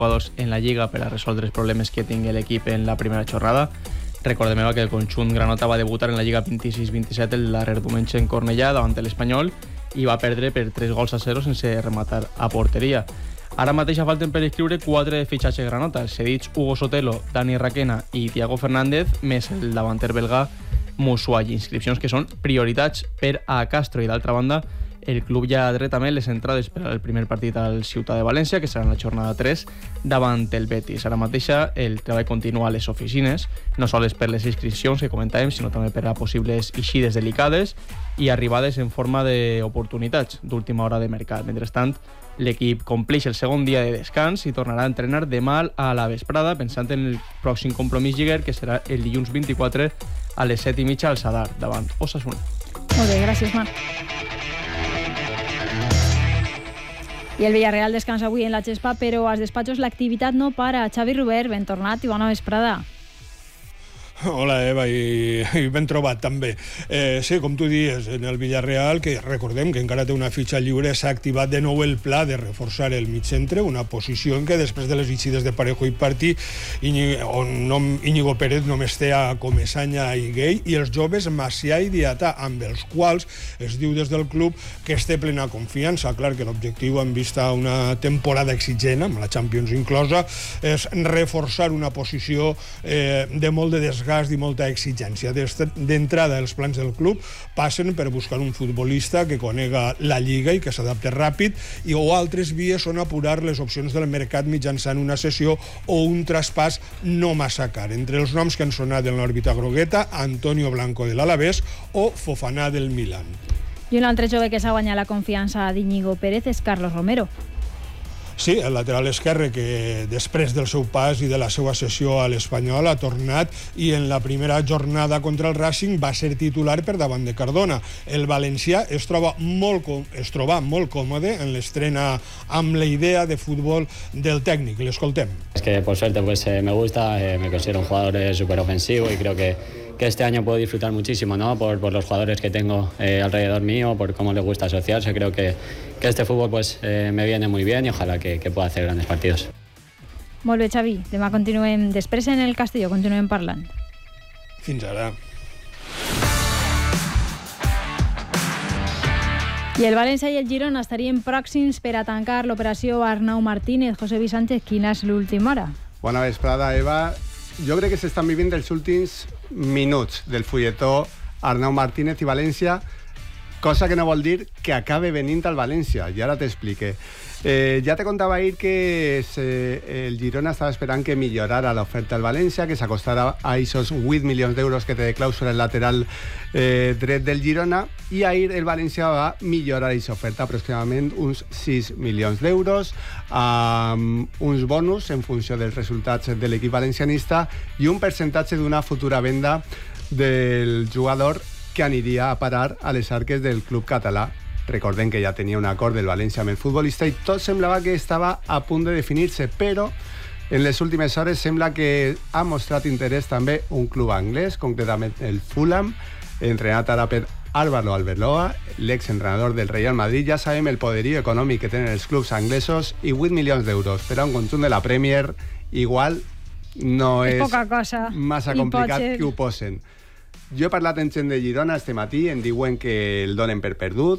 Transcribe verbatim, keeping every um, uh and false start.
jugadors en la Lliga per a resoldre els problemes que tingui l'equip en la primera jornada. Recordem que el conjunt granota va debutar en la Lliga vint-i-sis vint-i-set el darrer diumenge en Cornellà davant l'Espanyol i va perdre per tres gols a zero sense rematar a porteria. Ara mateix falten per escriure quatre fitxatges granota, els cedits Hugo Sotelo, Dani Raquena i Thiago Fernández, més el davanter belga Moussouayi, inscripcions que són prioritats per a Castro. I d'altra banda, el club ja ha tret també les entrades per al primer partit al Ciutat de València, que serà en la jornada tres, davant el Betis. Ara mateixa el treball continua a les oficines, no sols per les inscripcions que comentàvem, sinó també per a possibles eixides delicades i arribades en forma d'oportunitats d'última hora de mercat. Mentrestant, l'equip compleix el segon dia de descans i tornarà a entrenar demà a la vesprada, pensant en el pròxim compromís lliguer, que serà el dilluns vint-i-quatre a les set i mitja al Sadar, davant Osasuna. Molt bé, gràcies, Marc. I el Villarreal descansa avui en la gespa, però als despatxos l'activitat no para. Xavi Robert, ben tornat i bona vesprada. Hola, Eva, i, i ben trobat també. Eh, sí, com tu dius, en el Villarreal, que recordem que encara té una fitxa lliure, s'ha activat de nou el pla de reforçar el mig centre, una posició en què després de les eixides de Parejo i Partí, on nom, Íñigo Pérez només té a Comesaña i Gay, i els joves Macià i Diatà, amb els quals es diu des del club que es té plena confiança. Clar que l'objectiu, en vista una temporada exigent, amb la Champions inclosa, és reforçar una posició eh, de molt de desgast i molta exigència. D'entrada, els plans del club passen per buscar un futbolista que conega la Lliga i que s'adapte ràpid, i o altres vies són apurar les opcions del mercat mitjançant una cessió o un traspàs no massa car. Entre els noms que han sonat en l'òrbita grogueta, Antonio Blanco de l'Alavés o Fofana del Milan. I un altre jove que s'ha guanyat la confiança d'Íñigo Pérez és Carlos Romero. Sí, el lateral esquerre, que després del seu pas i de la seva sessió a l'Espanyol ha tornat, i en la primera jornada contra el Racing va ser titular per davant de Cardona. El valencià es troba molt, es troba molt còmode en l'estrena amb la idea de futbol del tècnic. L'escoltem. Es que por suerte pues eh, me gusta, eh, me considero un jugador eh, súper ofensivo y creo que que este año puedo disfrutar muchísimo, ¿no? Por, por los jugadores que tengo eh, alrededor mío, por cómo les gusta asociarse. Creo que, que este fútbol pues, eh, me viene muy bien y ojalá que, que pueda hacer grandes partidos. Molt bé, Xavi. Demà continuem, després en el Castelló, continuem parlant. Fins ara. I el València i el Girona estarien pròxims per a tancar l'operació Arnau Martínez. José Luis Sánchez, quina és l'última hora? Bona vesprada, Eva. Jo crec que s'estan vivint els últims minuts del fulletó Arnau Martínez i València, cosa que no vol dir que acabe venint al València, i ara t'explique. Eh, ja te contava ahir que se, el Girona estava esperant que millorara l'oferta al València, que s'acostara a aquests vuit milions d'euros que té de clàusula el lateral eh, dret del Girona, i ahir el València va millorar aquesta oferta, aproximadament uns sis milions d'euros, amb uns bonus en funció dels resultats de l'equip valencianista i un percentatge d'una futura venda del jugador que aniria a parar a les arques del club català. Recordem que ja tenia un acord del València amb el futbolista i tot semblava que estava a punt de definir-se, però en les últimes hores sembla que ha mostrat interès també un club anglès, concretament el Fulham, entrenat ara per Álvaro Arbeloa, l'exentrenador del Real Madrid. Ja sabem el poderío econòmic que tenen els clubs anglesos, i vuit milions d'euros per a un conjunt de la Premier igual no és, és poca cosa. Massa complicat que ho posen. Jo he parlat amb gent de Girona este matí, em diuen que el donen per perdut,